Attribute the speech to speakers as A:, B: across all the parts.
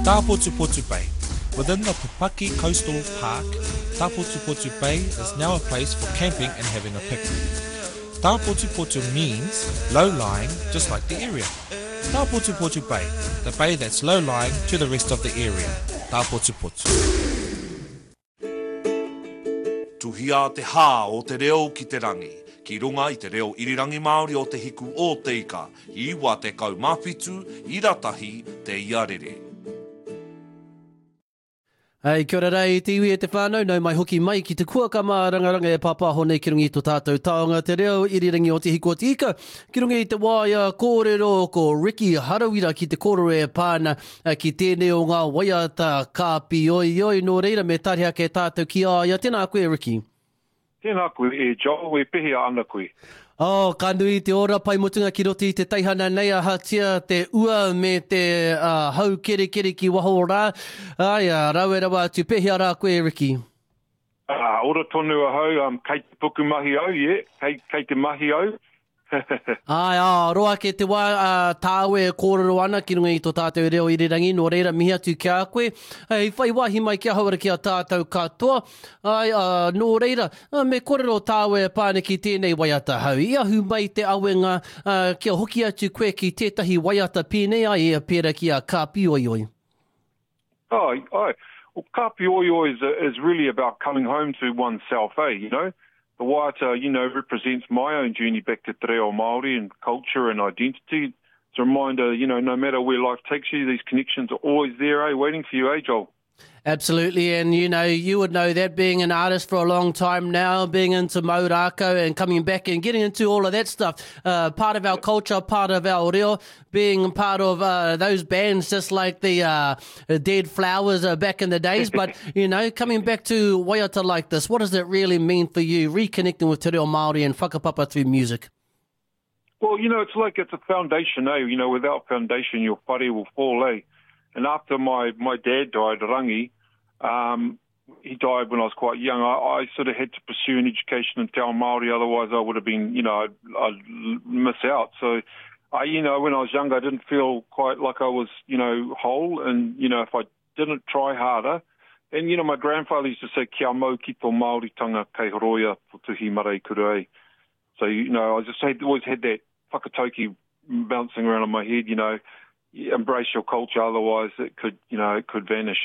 A: Taputuputu Bay. Within the Pupaki Coastal Park, Taputuputu Bay is now a place for camping and having a picnic. Taputuputu means low-lying, just like the area. Taputuputu Bay, the bay that's low-lying to the rest of the area. Taputuputu.
B: Tuhia te hā o te reo ki te rangi. Ki runga i te reo irirangi Māori o te hiku o te ika. Iwa te kaumawhitu, iratahi te iarere.
C: Hei, kia ora rei, te iwi e te whānau, nau mai hoki mai ki te kuakama rangaranga e papa honei ki rungi tō tātou taonga te reo irirangi o te hiku o te ika. Ki rungi i te waia kōrero ko Ricky Harawira ki te kōrero e pāna ki tēnei o ngā waiata kāpi oi no reira me tariha ke tātou ki aia. Tēnā koe, Ricky.
D: Tēnā koe e Joe, e pehea ana koe.
C: Ka nui te ora pai motunga ki roti te teihana nei a hatia te ua me te hau kere ki waho rā. Rau e rawa atu pehea rā koe, Ricky.
D: Ora tonu a hau, kei te puku mahi au, kei te mahi au.
C: Roa ke te wā tāwe kōrero ana ki runga i tō tātou reo irirangi, no reira mihi atu kia koe. Hei, whai wahi mai kia hauara ki a tātou katoa. No reira, me kōrero tāwe pāne ki tēnei waiata hau. Ia hu mai te awenga kia hoki atu koe ki tētahi waiata pēnei ai e pēra ki a kāpi oi.
D: Ai. Well, kāpi oi is really about coming home to oneself, you know? The waiata, represents my own journey back to te reo Māori and culture and identity. It's a reminder, no matter where life takes you, these connections are always there, waiting for you, Joel?
C: Absolutely, and you would know that being an artist for a long time now, being into maurako and coming back and getting into all of that stuff, part of our culture, part of our reo, being part of those bands just like the Dead Flowers back in the days, but coming back to waiata like this, what does it really mean for you, reconnecting with te reo Māori and whakapapa through music?
D: Well, it's a foundation, without foundation your whare will fall, And after my dad died, Rangi, he died when I was quite young. I sort of had to pursue an education in Te Ao Māori, otherwise I would have been, I'd miss out. So, when I was younger, I didn't feel quite like I was, whole. And, if I didn't try harder, and, my grandfather used to say, kia mau ki tō Māoritanga kei horoia po tuhi marae kuru. So, I just always had that whakatauki bouncing around in my head, embrace your culture, otherwise it could vanish,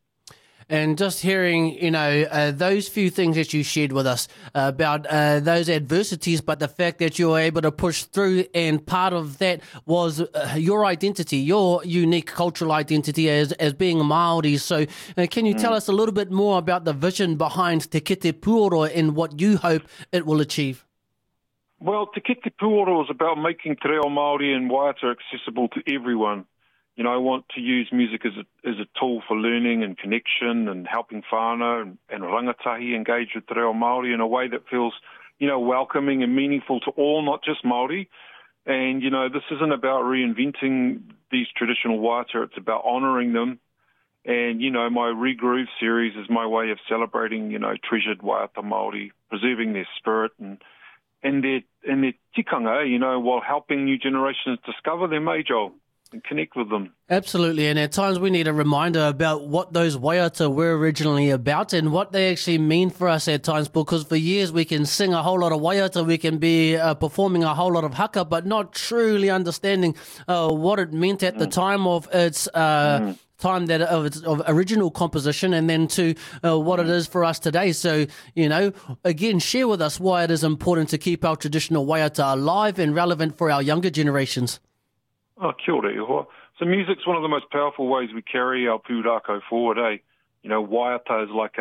C: And just hearing, those few things that you shared with us about those adversities, but the fact that you were able to push through, and part of that was your identity, your unique cultural identity as being Māori. So can you tell us a little bit more about the vision behind Te Kete Puoro and what you hope it will achieve?
D: Well, Te Kete Puoro is about making te reo Māori and waiata accessible to everyone. I want to use music as a tool for learning and connection and helping whānau and rangatahi engage with te reo Māori in a way that feels, welcoming and meaningful to all, not just Māori. And, this isn't about reinventing these traditional waiata, it's about honouring them. And, my Regroove series is my way of celebrating, treasured waiata Māori, preserving their spirit and their tikanga, while helping new generations discover their Joel, and connect with them.
C: Absolutely, and at times we need a reminder about what those waiata were originally about and what they actually mean for us at times, because for years we can sing a whole lot of waiata, we can be performing a whole lot of haka, but not truly understanding what it meant at the time of its time of original composition, and then to what it is for us today. So, again, share with us why it is important to keep our traditional waiata alive and relevant for our younger generations.
D: Kia ora, iho. So music's one of the most powerful ways we carry our pūrākau forward, Waiata is like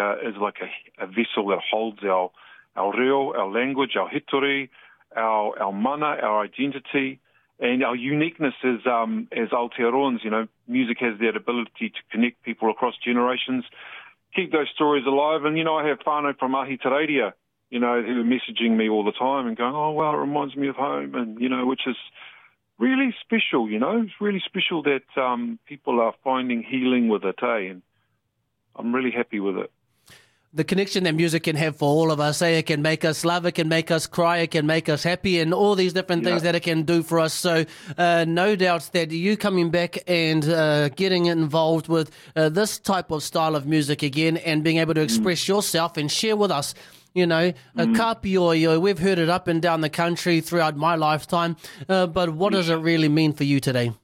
D: a vessel that holds our reo, our language, our history, our mana, our identity, and our uniqueness as Aotearoans. Music has that ability to connect people across generations, keep those stories alive. And, I have whānau from Ahi Tareiria, who are messaging me all the time and going, oh, wow, it reminds me of home, and, which is really special, It's really special that people are finding healing with it, and I'm really happy with it.
C: the connection that music can have for all of us. It can make us laugh, it can make us cry, it can make us happy, and all these different things that it can do for us. So no doubt that you coming back and getting involved with this type of style of music again and being able to express yourself and share with us, you know, ka pioio, we've heard it up and down the country throughout my lifetime, but what does it really mean for you today?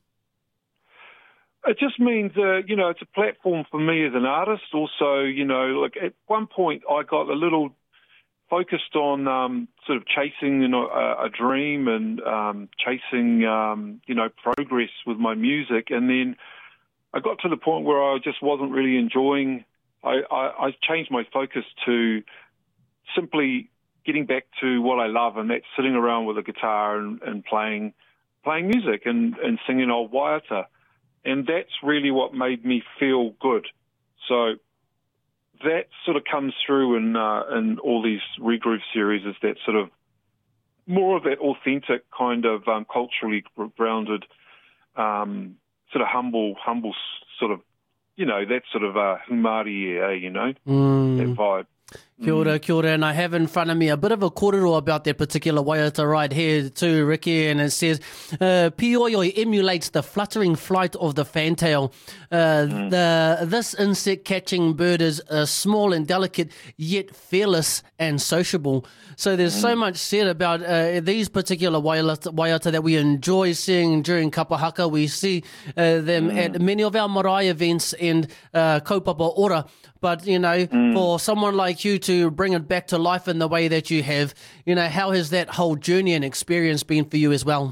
D: It just means, you know, it's a platform for me as an artist. Also, you know, like at one point I got a little focused on sort of chasing, you know, a dream and chasing, you know, progress with my music. And then I got to the point where I just wasn't really enjoying. I changed my focus to simply getting back to what I love, and that's sitting around with a guitar and playing music and singing old waiata. And that's really what made me feel good. So that sort of comes through in all these Regroove series, is that sort of more of that authentic kind of culturally grounded, sort of humble sort of, you know, that sort of humari, you know, that vibe.
C: Kia ora, and I have in front of me a bit of a kōrero about that particular waiata right here too, Ricky, and it says, Pioio emulates the fluttering flight of the fantail. This insect-catching bird is small and delicate, yet fearless and sociable. So there's so much said about these particular waiata that we enjoy seeing during kapahaka. We see them at many of our marae events and kaupapa ora. But, you know, for someone like you to bring it back to life in the way that you have, you know, how has that whole journey and experience been for you as well?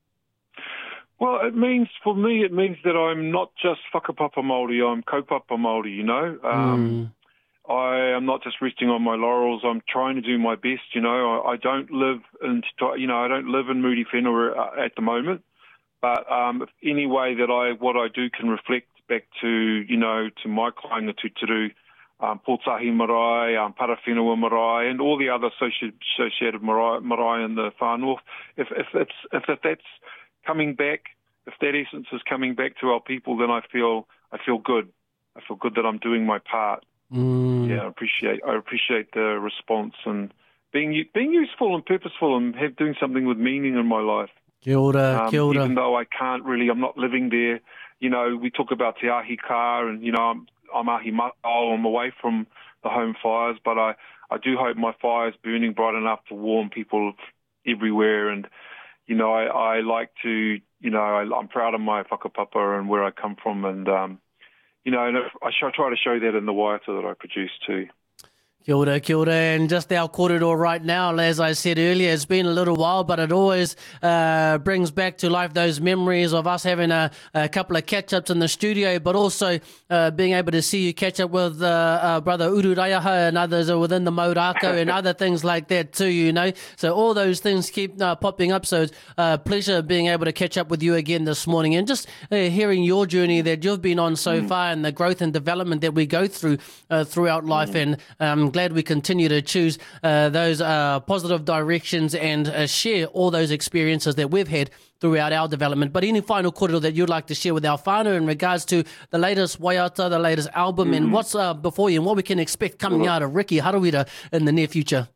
D: Well, for me, it means that I'm not just whakapapa Māori, I'm kaupapa Māori, you know. I am not just resting on my laurels. I'm trying to do my best, you know. I don't live in Moody Whenua at the moment. But any way that what I do can reflect back to, you know, to my kāinga tūturu, Pōtahi marae, Parawhenua marae, and all the other associated marae in the far north. If that's coming back, if that essence is coming back to our people, then I feel good. I feel good that I'm doing my part. Yeah, I appreciate the response and being useful and purposeful and doing something with meaning in my life.
C: Kia ora, kia ora.
D: Even though I'm not living there. You know, we talk about Te Ahi Ka, and, you know, I'm ahi matao, I'm away from the home fires, but I do hope my fire's burning bright enough to warm people everywhere. And, you know, I like to, you know, I'm proud of my whakapapa and where I come from. And, you know, and I try to show that in the waiata that I produce too.
C: Kia ora, and just our kōrero right now, as I said earlier, it's been a little while, but it always brings back to life those memories of us having a couple of catch-ups in the studio, but also being able to see you catch up with Brother Uru Raiaha and others within the Maurako and other things like that too, you know. So all those things keep popping up, so it's a pleasure being able to catch up with you again this morning and just hearing your journey that you've been on so far and the growth and development that we go through throughout life, and glad we continue to choose those positive directions and share all those experiences that we've had throughout our development. But any final kōrero that you'd like to share with our whānau in regards to the latest waiata, the latest album, and what's before you and what we can expect coming out of Ricky Harawira in the near future?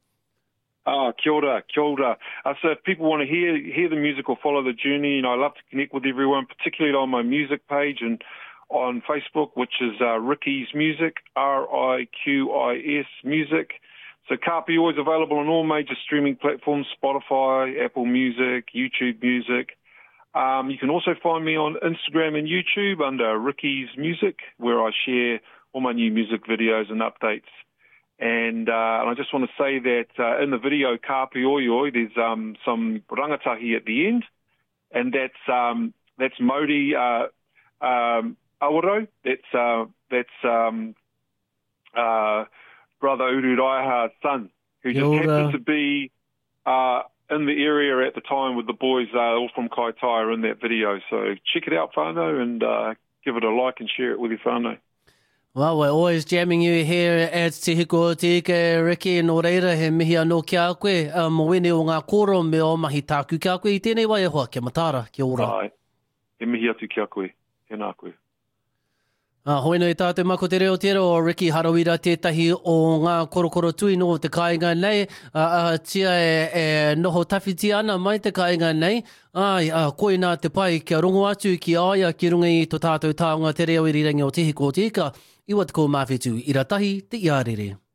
D: Kia ora. So if people want to hear the music or follow the journey, you know, I love to connect with everyone, particularly on my music page and on Facebook, which is Ricky's Music, RIQIS Music. So ka pioio is available on all major streaming platforms, Spotify, Apple Music, YouTube Music. You can also find me on Instagram and YouTube under Ricky's Music, where I share all my new music videos and updates. And I just want to say that in the video ka pioio, there's some rangatahi at the end, and that's Mauri Awaro. That's Brother Uru Raiaha's son, who just happened to be in the area at the time with the boys all from Kaitaia in that video. So check it out, whānau, and give it a like and share it with your whānau.
C: Well, we're always jamming you here at Te Hiko Te Ike, Ricky, nō reira, he mihi anō kia koe, mo wene o ngā kōrero me o mahi tāku kia koe, I tēnei wai e hoa, kia matara, kia ora.
D: Ai, he mihi atu kia koe, he nā koe.
C: Hoi nei tātou mako te reo tero o Ricky Harawira, tētahi o ngā korokoro tui no te kāinga nei. Tia e noho tawhiti ana mai te kāinga nei. Koe nā te pai kia rongo atu ki aia ki runga i tō tātou taonga te reo irirangi o Te Hiko o Te Ika. Iwa te ko mawhitu, i ratahi te iarere.